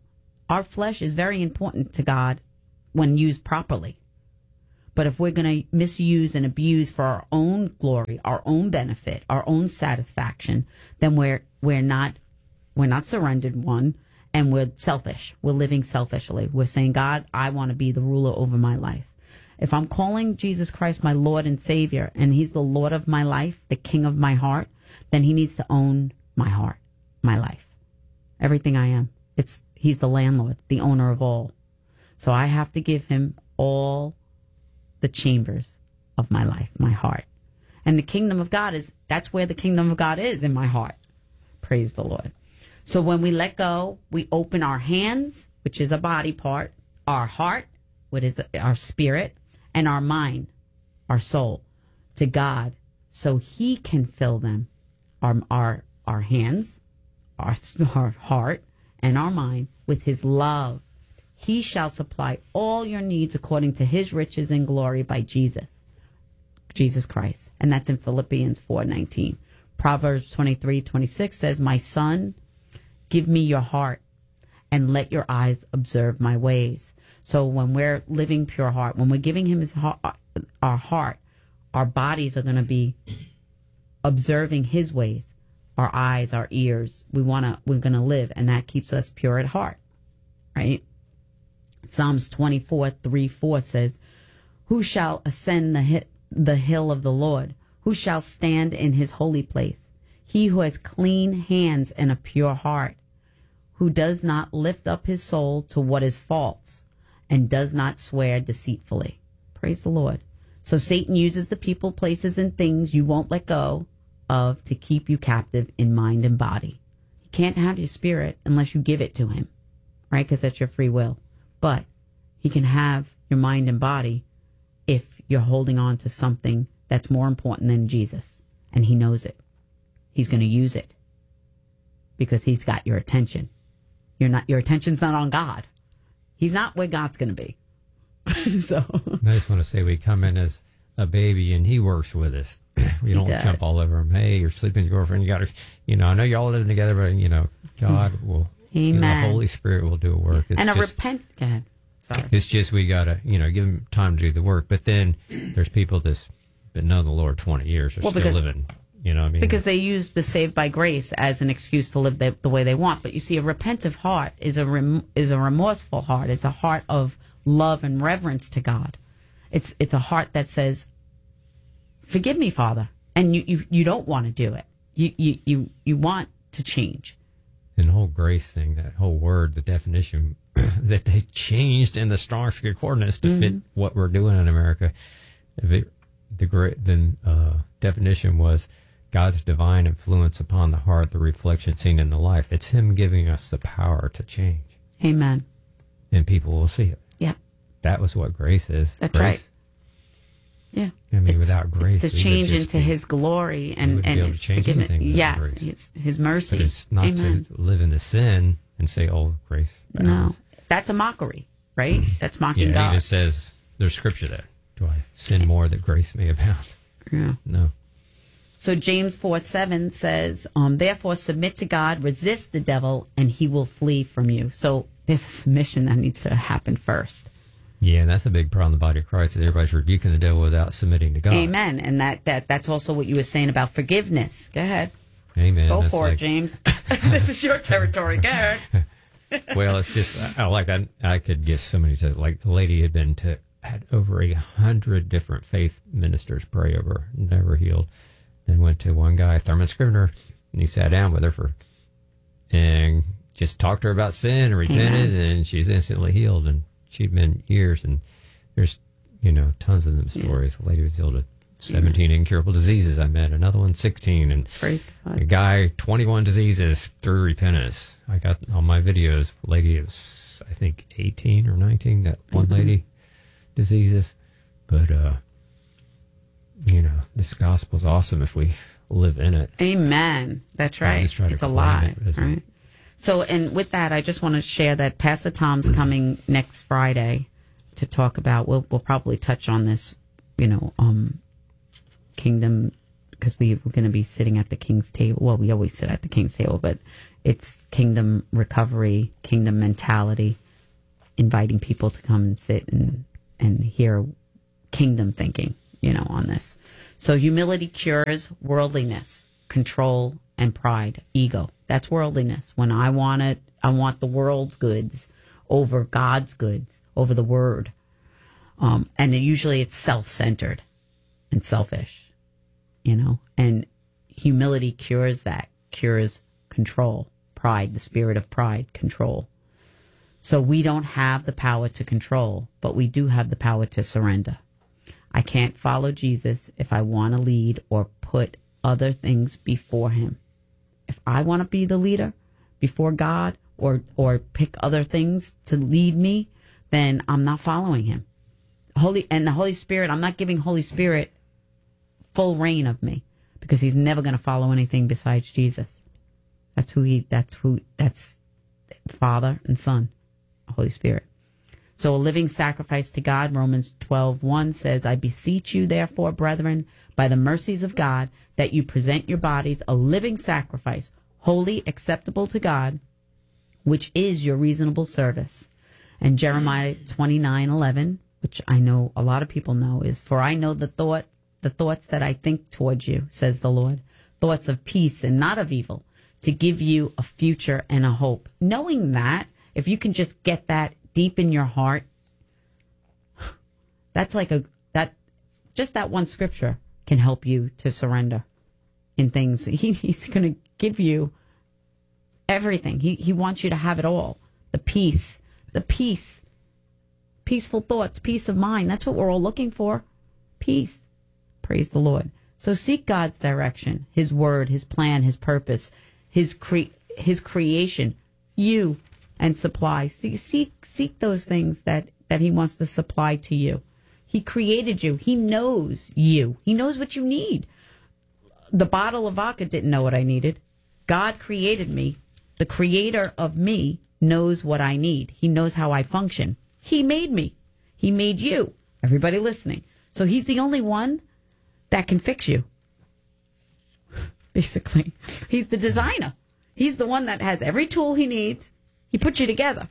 Speaker 1: Our flesh is very important to God when used properly. But if we're going to misuse and abuse for our own glory, our own benefit, our own satisfaction, then we're we're not we're not surrendered one, and we're selfish. We're living selfishly. We're saying, God, I want to be the ruler over my life. If I'm calling Jesus Christ my Lord and Savior, and he's the Lord of my life, the King of my heart, then he needs to own my heart, my life, everything I am. It's he's the landlord, the owner of all. So I have to give him all the chambers of my life, my heart. And the kingdom of God is, that's where the kingdom of God is, in my heart. Praise the Lord. So when we let go, we open our hands, which is a body part, our heart, which is our spirit, and our mind, our soul, to God, so he can fill them, our our our hands, our, our heart, and our mind with his love. He shall supply all your needs according to his riches and glory by Jesus, Jesus Christ. And that's in Philippians four nineteen. Proverbs twenty-three twenty-six says, my son, give me your heart and let your eyes observe my ways. So when we're living pure heart, when we're giving him his heart, our heart, our bodies are going to be observing his ways. Our eyes, our ears, we want to, we're going to live, and that keeps us pure at heart, right? Psalms twenty-four three four says, who shall ascend the hi- the hill of the Lord? Who shall stand in his holy place? He who has clean hands and a pure heart, who does not lift up his soul to what is false, and does not swear deceitfully. Praise the Lord. So Satan uses the people, places, and things you won't let go of to keep you captive in mind and body. He can't have your spirit unless you give it to him, right? Because that's your free will. But he can have your mind and body if you're holding on to something that's more important than Jesus. And he knows it. He's going to use it because he's got your attention. You're not, your attention's not on God. He's not where God's going to be. So
Speaker 2: I just want to say we come in as a baby and he works with us. We don't
Speaker 1: does.
Speaker 2: jump all over him. Hey, you're sleeping with your girlfriend. You got to, you know, I know you're all living together, but, you know, God will,
Speaker 1: Amen.
Speaker 2: You know, the Holy Spirit will do a work. It's
Speaker 1: and a
Speaker 2: just,
Speaker 1: repent. Go ahead. Sorry.
Speaker 2: It's just we got to, you know, give him time to do the work. But then there's people that's been known the Lord twenty years are
Speaker 1: Well,
Speaker 2: still
Speaker 1: because-
Speaker 2: living, you know what I mean?
Speaker 1: Because they use the saved by grace as an excuse to live the, the way they want. But you see, a repentant heart is a rem, is a remorseful heart. It's a heart of love and reverence to God. It's it's a heart that says, "Forgive me, Father," and you you, you don't want to do it. You, you you you want to change.
Speaker 2: And the whole grace thing, that whole word, the definition that they changed in the Strong's Concordance to mm-hmm. fit what we're doing in America. If it, the great then uh, definition was God's divine influence upon the heart, the reflection seen in the life. It's him giving us the power to change.
Speaker 1: Amen.
Speaker 2: And people will see it.
Speaker 1: Yeah.
Speaker 2: That was what grace is.
Speaker 1: That's
Speaker 2: grace,
Speaker 1: right. Yeah.
Speaker 2: I mean,
Speaker 1: it's,
Speaker 2: without grace,
Speaker 1: it's to change into be, his glory and, and his forgiveness. Yes, his, his mercy.
Speaker 2: But it's not
Speaker 1: Amen.
Speaker 2: to live in the sin and say, oh, grace.
Speaker 1: Bounds. No. That's a mockery, right? That's mocking
Speaker 2: yeah,
Speaker 1: God.
Speaker 2: Yeah, he just says, there's scripture there. Do I sin more that grace may abound?
Speaker 1: Yeah.
Speaker 2: No.
Speaker 1: So James four seven says, um, therefore submit to God, resist the devil, and he will flee from you. So there's a submission that needs to happen first.
Speaker 2: Yeah, and that's a big problem in the body of Christ, that everybody's rebuking the devil without submitting to God.
Speaker 1: Amen. And that, that that's also what you were saying about forgiveness. Go ahead.
Speaker 2: Amen.
Speaker 1: Go
Speaker 2: that's
Speaker 1: for
Speaker 2: like,
Speaker 1: it, James. This is your territory. Go ahead.
Speaker 2: Well, it's just, I like that. I could give so many to, like, the lady had been to, had over a hundred different faith ministers pray over her, never healed. Then went to one guy, Thurman Scrivener, and he sat down with her for, and just talked to her about sin and repented, Amen. And she's instantly healed. And she'd been years, and there's, you know, tons of them stories. Yeah. The lady was healed of seventeen Amen. Incurable diseases. I met another one, sixteen, and
Speaker 1: Praise God.
Speaker 2: A guy, twenty-one diseases through repentance. I got on my videos, a lady was, I think, eighteen or nineteen, that one mm-hmm. lady, diseases. But, uh, you know, this gospel's awesome if we live in it.
Speaker 1: Amen. That's right. It's alive, it, right? So, and with that, I just want to share that Pastor Tom's coming next Friday to talk about, we'll, we'll probably touch on this, you know, um, kingdom because we were going to be sitting at the King's table. Well, we always sit at the King's table, but it's kingdom recovery, kingdom mentality, inviting people to come and sit and, and hear kingdom thinking, you know, on this. So humility cures worldliness, control, and pride, ego. That's worldliness. When I want it, I want the world's goods over God's goods, over the word. Um, and it, usually it's self-centered and selfish, you know, and humility cures that, cures control, pride, the spirit of pride, control. So we don't have the power to control, but we do have the power to surrender. I can't follow Jesus if I want to lead or put other things before him. If I want to be the leader before God or or pick other things to lead me, then I'm not following him. Holy and the Holy Spirit, I'm not giving Holy Spirit full reign of me because he's never going to follow anything besides Jesus. That's who he that's who that's Father and Son, Holy Spirit. So a living sacrifice to God, Romans twelve one says, I beseech you, therefore, brethren, by the mercies of God, that you present your bodies a living sacrifice, holy, acceptable to God, which is your reasonable service. And Jeremiah twenty-nine eleven, which I know a lot of people know, is, for I know the thought, the thoughts that I think towards you, says the Lord, thoughts of peace and not of evil, to give you a future and a hope. Knowing that, if you can just get that deep in your heart, that's like a, that, just that one scripture can help you to surrender in things. He, he's going to give you everything. He, he wants you to have it all. The peace, the peace, peaceful thoughts, peace of mind. That's what we're all looking for. Peace. Praise the Lord. So seek God's direction, his word, his plan, his purpose, his cre- his creation, you, and supply. Seek, seek, seek those things that, that he wants to supply to you. He created you. He knows you. He knows what you need. The bottle of vodka didn't know what I needed. God created me. The creator of me knows what I need. He knows how I function. He made me. He made you. Everybody listening. So he's the only one that can fix you. Basically, he's the designer. He's the one that has every tool he needs. He put you together.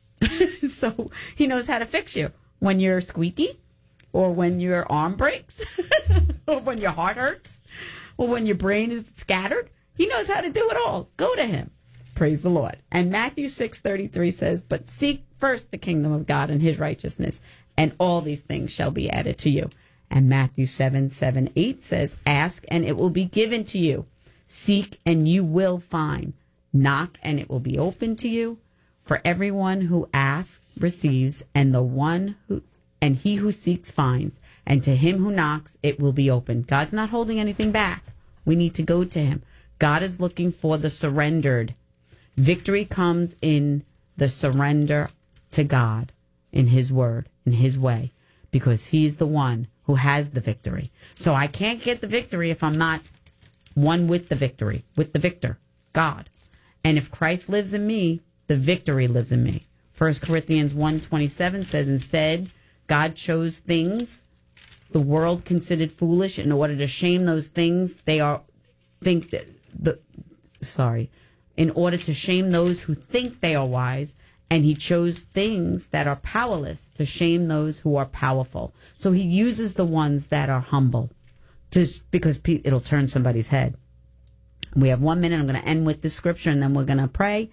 Speaker 1: So he knows how to fix you when you're squeaky, or when your arm breaks, or when your heart hurts, or when your brain is scattered. He knows how to do it all. Go to him. Praise the Lord. And Matthew six thirty-three says, but seek first the kingdom of God and his righteousness, and all these things shall be added to you. And Matthew seven, seven, eight says, ask and it will be given to you. Seek and you will find. Knock and it will be open to you. For everyone who asks receives, and the one who and he who seeks finds, and to him who knocks it will be opened. God's not holding anything back. We need to go to him. God is looking for the surrendered. Victory comes in the surrender to God, in his word, in his way, because he's the one who has the victory. So I can't get the victory if I'm not one with the victory, with the victor, God. And if Christ lives in me, the victory lives in me. First Corinthians one twenty-seven says, instead, God chose things the world considered foolish in order to shame those things they are think that the sorry, in order to shame those who think they are wise, and he chose things that are powerless to shame those who are powerful. So he uses the ones that are humble, just because it'll turn somebody's head. We have one minute. I'm going to end with this scripture, and then we're going to pray.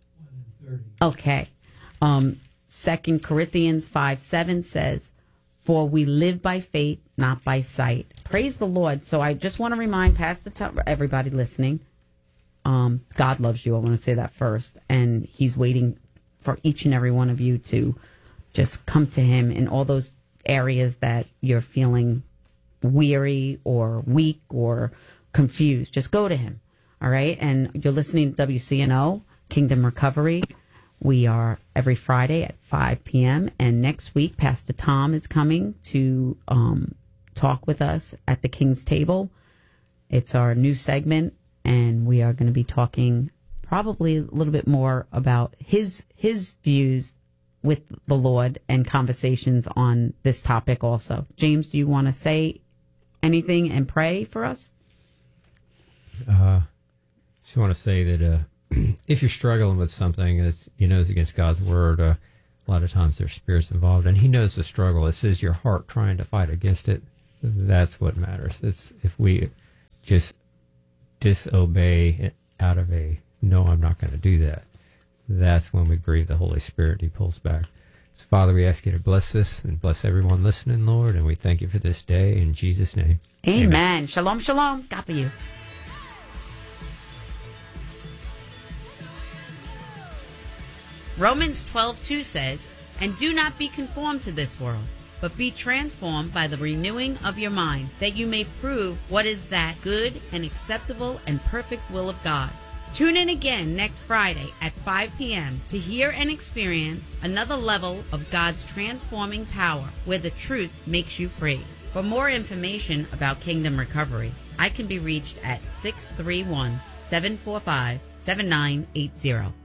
Speaker 1: Okay. Um, Second Corinthians five seven says, for we live by faith, not by sight. Praise the Lord. So I just want to remind Pastor Tom, everybody listening, um, God loves you. I want to say that first. And he's waiting for each and every one of you to just come to him in all those areas that you're feeling weary or weak or confused. Just go to him. All right. And you're listening to W C N O, Kingdom Recovery. We are every Friday at five p.m. And next week, Pastor Tom is coming to um, talk with us at the King's Table. It's our new segment, and we are going to be talking probably a little bit more about his his views with the Lord and conversations on this topic also. James, do you want to say anything and pray for us?
Speaker 2: Uh, just want to say that uh, if you're struggling with something that's you know is against God's word, uh, a lot of times there's spirits involved, and He knows the struggle. It says your heart trying to fight against it. That's what matters. It's if we just disobey out of a no, I'm not going to do that. That's when we grieve the Holy Spirit. He pulls back. So, Father, we ask you to bless this and bless everyone listening, Lord, and we thank you for this day in Jesus' name.
Speaker 1: Amen.
Speaker 2: Amen.
Speaker 1: Shalom, shalom. God be you. Romans twelve two says, "And do not be conformed to this world, but be transformed by the renewing of your mind, that you may prove what is that good and acceptable and perfect will of God." Tune in again next Friday at five p.m. to hear and experience another level of God's transforming power, where the truth makes you free. For more information about Kingdom Recovery, I can be reached at six three one, seven four five, seven nine eight zero.